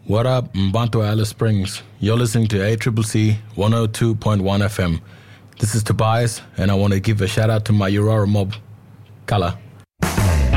What up, Mbanto Alice Springs? You're listening to ACCC 102.1 FM. This is Tobias, and I want to give a shout out to my Aurora mob. Kala.